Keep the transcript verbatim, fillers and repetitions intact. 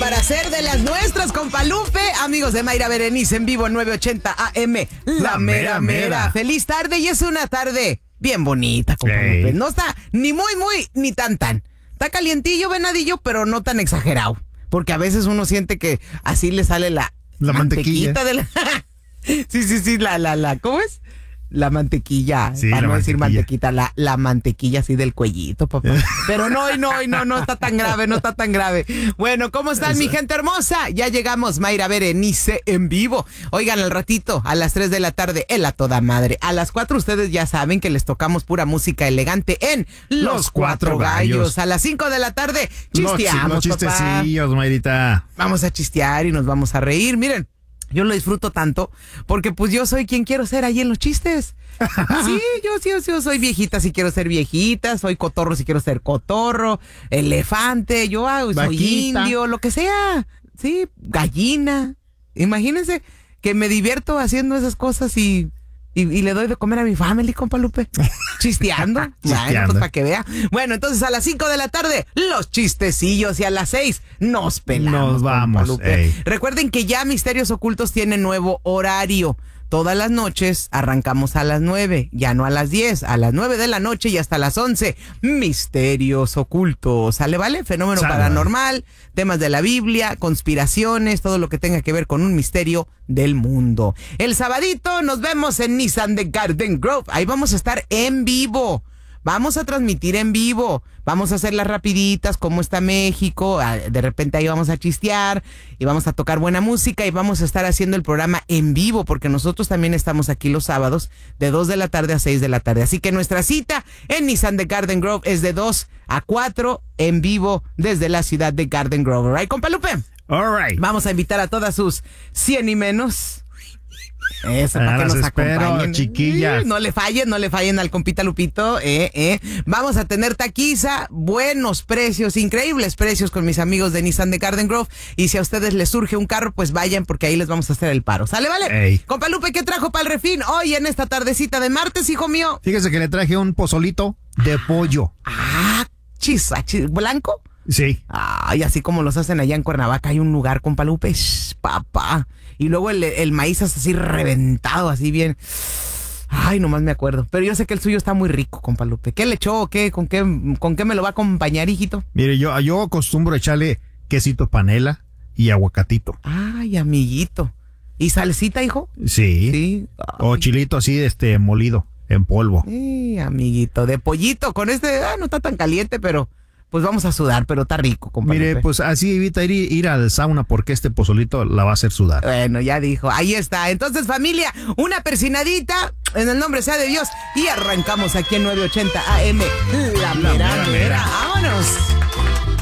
para hacer de las nuestras, compa Lupe. Amigos de Mayra Berenice en vivo, nueve ochenta A M. La, la mera, mera, mera. Feliz tarde, y es una tarde bien bonita, compa hey. Lupe. No está ni muy, muy, ni tan, tan. Está calientillo, venadillo, pero no tan exagerado. Porque a veces uno siente que así le sale la, la mantequilla. mantequita de la... sí, sí, sí, la, la, la, ¿cómo es? La mantequilla, sí, para no mantequilla. decir mantequita, la, la mantequilla así del cuellito, papá. Pero no, no, no, no está tan grave, no está tan grave. Bueno, ¿cómo están, Eso. mi gente hermosa? Ya llegamos, Mayra Berenice en vivo. Oigan, al ratito, a las tres de la tarde, en La Toda Madre. A las cuatro ustedes ya saben que les tocamos pura música elegante en Los, los Cuatro Gallos. Gallos. A las cinco de la tarde, chisteamos, Los, los chistecillos, papá. Mayrita. Vamos a chistear y nos vamos a reír. Miren, yo lo disfruto tanto porque pues yo soy quien quiero ser ahí en los chistes. Sí, yo sí, yo, yo soy viejita si quiero ser viejita, soy cotorro si quiero ser cotorro, elefante, yo ah, soy Vaquita. indio, lo que sea. Sí, gallina. Imagínense que me divierto haciendo esas cosas y... Y, y le doy de comer a mi family, compa Lupe. Chisteando. Bueno, pues para que vea. Bueno, entonces a las cinco de la tarde, los chistecillos. Y a las seis, nos pelamos. Nos vamos. Lupe. Recuerden que ya Misterios Ocultos tiene nuevo horario. Todas las noches arrancamos a las nueve, ya no a las diez, a las nueve de la noche y hasta las once. Misterios Ocultos. ¿Sale, vale? Fenómeno Sale. paranormal, temas de la Biblia, conspiraciones, todo lo que tenga que ver con un misterio del mundo. El sabadito nos vemos en Nissan de Garden Grove. Ahí vamos a estar en vivo. Vamos a transmitir en vivo, vamos a hacer las rapiditas, cómo está México, de repente ahí vamos a chistear y vamos a tocar buena música y vamos a estar haciendo el programa en vivo porque nosotros también estamos aquí los sábados de dos de la tarde a seis de la tarde. Así que nuestra cita en Nissan de Garden Grove es de dos a cuatro en vivo desde la ciudad de Garden Grove. ¿Right, compa Lupe? All right. Vamos a invitar a todas sus cien y menos. Eso, para que nos espero, acompañen. Chiquillas. No le fallen, no le fallen al compita Lupito. Eh, eh. Vamos a tener taquiza, buenos precios, increíbles precios con mis amigos de Nissan de Garden Grove. Y si a ustedes les surge un carro, pues vayan porque ahí les vamos a hacer el paro. ¿Sale, vale? Ey. Compa Lupe, ¿qué trajo para el refín hoy en esta tardecita de martes, hijo mío? Fíjese que le traje un pozolito de pollo. Ah, chis, chis ¿blanco? Sí. Ay, así como los hacen allá en Cuernavaca, hay un lugar, compa Lupe, shh, papá. Y luego el, el maíz es así reventado, así bien. Ay, nomás me acuerdo. Pero yo sé que el suyo está muy rico, compa Lupe. ¿Qué le echó o qué? ¿Con qué, con qué me lo va a acompañar, hijito? Mire, yo, yo acostumbro echarle quesito panela y aguacatito. Ay, amiguito. ¿Y salsita, hijo? Sí. Sí. O chilito así, este, molido, en polvo. Sí, amiguito. De pollito, con este, ah, no está tan caliente, pero... Pues vamos a sudar, pero está rico, compa Mire, Lupe. pues así evita ir, ir al sauna porque este pozolito la va a hacer sudar. Bueno, ya dijo. Ahí está. Entonces, familia, una persinadita en el nombre sea de Dios y arrancamos aquí en nueve ochenta A M. La mera mera. Vámonos.